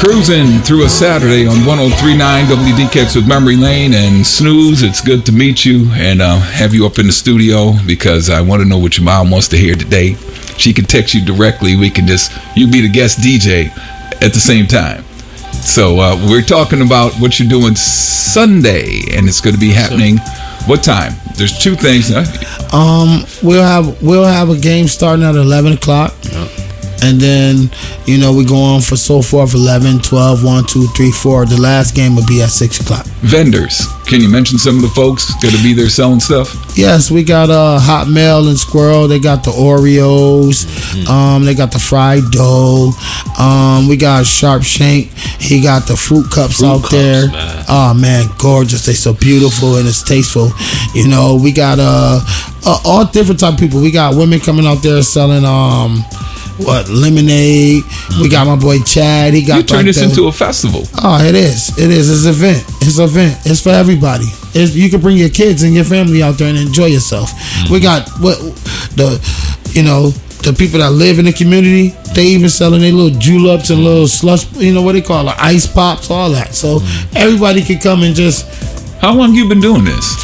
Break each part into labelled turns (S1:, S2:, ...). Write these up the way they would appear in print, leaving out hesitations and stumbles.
S1: Cruising through a Saturday on 103.9 WDKX with Memory Lane and Snooze. It's good to meet you and have you up in the studio because I want to know what your mom wants to hear today. She can text you directly. We can you be the guest DJ at the same time. So we're talking about what you're doing Sunday, and it's going to be happening. What time? There's two things.
S2: We'll have a game starting at 11 o'clock. Yep. And then, we go on for so forth, 11, 12, 1, 2, 3, 4. The last game will be at 6 o'clock.
S1: Vendors. Can you mention some of the folks going to be there selling stuff?
S2: Yes, we got Hot Mail and Squirrel. They got the Oreos. Mm-hmm. They got the fried dough. We got Sharp Shank. He got the fruit cups out there. Man. Oh, man, gorgeous. They so beautiful and it's tasteful. We got all different type of people. We got women coming out there selling lemonade. We got my boy Chad. He got.
S1: You turn this into a festival.
S2: Oh, it is. It's an event. It's for everybody. You can bring your kids and your family out there and enjoy yourself. Mm-hmm. We got the people that live in the community. They even selling their little juleps and little slush. What they call it, ice pops, all that. So everybody can come and just.
S1: How long you been doing this?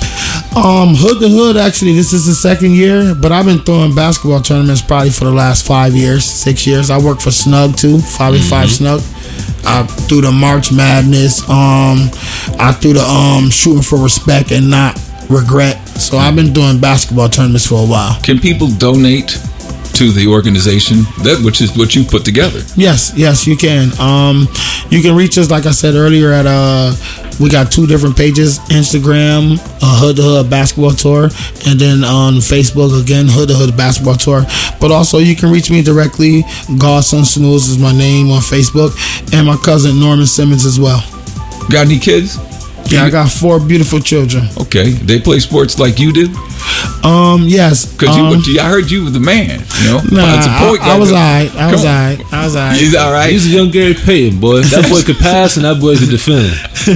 S2: Hood to Hood, actually, this is the second year, but I've been throwing basketball tournaments probably for the last 6 years. I work for Snug too, 5v5 Snug. I threw the March Madness. I threw the Shooting for Respect and Not Regret. So I've been doing basketball tournaments for a while.
S1: Can people donate to the organization, which is what you put together?
S2: Yes, you can. You can reach us, like I said earlier, at we got 2 different pages: Instagram, Hood to Hood Basketball Tour, and then on Facebook again, Hood to Hood Basketball Tour. But also you can reach me directly. Godson Snooze is my name on Facebook, and my cousin Norman Simmons as well.
S1: Got any kids?
S2: Yeah, I got 4 beautiful children.
S1: Okay, they play sports like you did?
S2: Yes.
S1: Because I heard you were the man.
S2: Nah, I was alright.
S1: He's alright.
S3: He's a young Gary Payton, boy. That boy could pass and that boy could defend.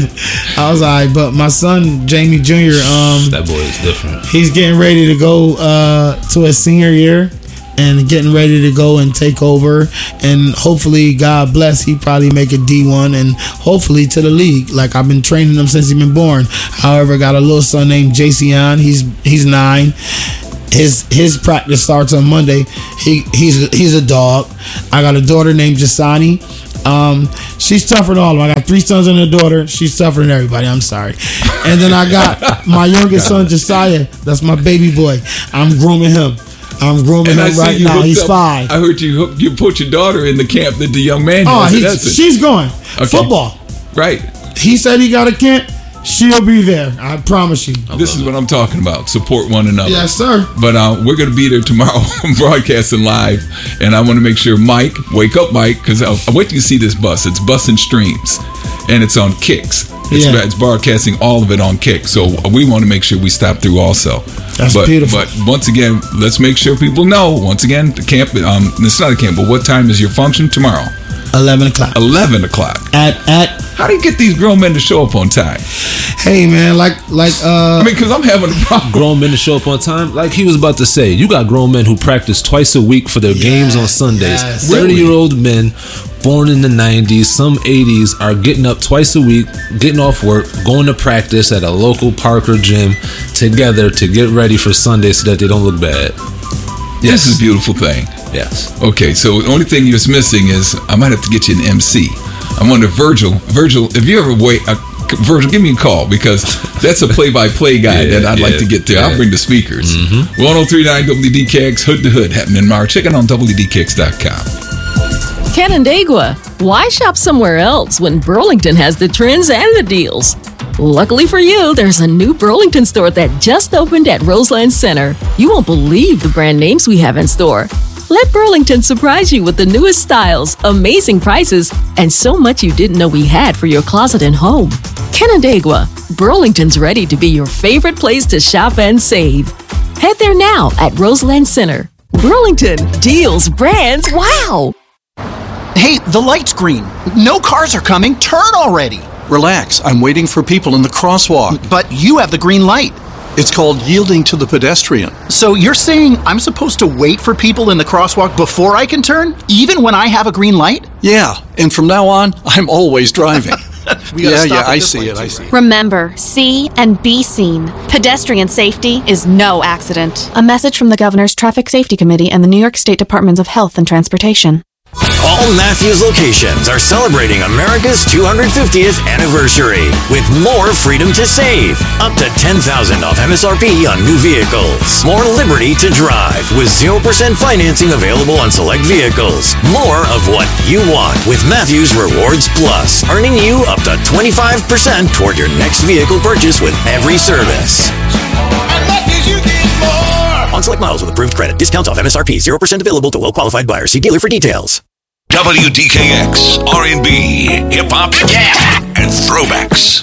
S2: I was alright, but my son Jamie Jr.
S3: That boy is different.
S2: He's getting ready to go to his senior year. And getting ready to go and take over, and hopefully, God bless, he probably make a D1 and hopefully to the league. Like I've been training him since he's been born. However, got a little son named Jason. He's 9. His practice starts on Monday. He's a dog. I got a daughter named Jasani. She's tougher than all of them. I got 3 sons and a daughter. She's tougher than everybody. I'm sorry. And then I got my youngest son Josiah. That's my baby boy. I'm grooming him right now. He's 5.
S1: I heard you put your daughter in the camp that the young man has.
S2: She's going. Okay. Football.
S1: Right.
S2: He said he got a camp. She'll be there. I promise you.
S1: This is what I'm talking about. Support one another.
S2: Yes, sir.
S1: But we're going to be there tomorrow broadcasting live. And I want to make sure Mike, wake up Mike, because I'll wait till you see this bus. It's Bussin' Streams. And it's on Kicks. It's broadcasting all of it on Kick. So we want to make sure we stop through also.
S2: That's beautiful.
S1: But once again, let's make sure people know. Once again, the camp, it's not a camp, but what time is your function tomorrow?
S2: 11 o'clock.
S1: 11 o'clock.
S2: At
S1: How do you get these grown men to show up on time?
S2: Hey man,
S1: because I'm having a problem.
S3: Grown men to show up on time, like he was about to say. You got grown men who practice twice a week for their games on Sundays. 30-year-old men born in the 90s, some 80s, are getting up twice a week, getting off work, going to practice at a local park or gym together to get ready for Sunday so that they don't look bad.
S1: Yes. This is a beautiful thing.
S3: Yes.
S1: Okay, so the only thing you're missing is I might have to get you an MC. I wonder, Virgil, if you ever Virgil, give me a call because that's a play-by-play guy that I'd like to get there. I'll bring the speakers. 103.9 WDKX, Hood to Hood, happening tomorrow. Check it on WDKX.com.
S4: Canandaigua. Why shop somewhere else when Burlington has the trends and the deals? Luckily for you, there's a new Burlington store that just opened at Roseland Center. You won't believe the brand names we have in store. Let Burlington surprise you with the newest styles, amazing prices, and so much you didn't know we had for your closet and home. Canandaigua. Burlington's ready to be your favorite place to shop and save. Head there now at Roseland Center. Burlington. Deals, brands, wow!
S5: Hey, the light's green. No cars are coming. Turn already.
S6: Relax. I'm waiting for people in the crosswalk.
S5: But you have the green light.
S6: It's called yielding to the pedestrian.
S5: So you're saying I'm supposed to wait for people in the crosswalk before I can turn, even when I have a green light?
S6: Yeah, and from now on, I'm always driving. I see it.
S7: Remember, see and be seen. Pedestrian safety is no accident. A message from the Governor's Traffic Safety Committee and the New York State Departments of Health and Transportation.
S8: All Matthews locations are celebrating America's 250th anniversary with more freedom to save. Up to $10,000 off MSRP on new vehicles. More liberty to drive with 0% financing available on select vehicles. More of what you want with Matthews Rewards Plus, earning you up to 25% toward your next vehicle purchase with every service.
S9: At Matthews, you get more.
S8: On select models with approved credit. Discounts off MSRP. 0% available to well-qualified buyers. See dealer for details.
S10: WDKX, R&B, hip-hop, and throwbacks.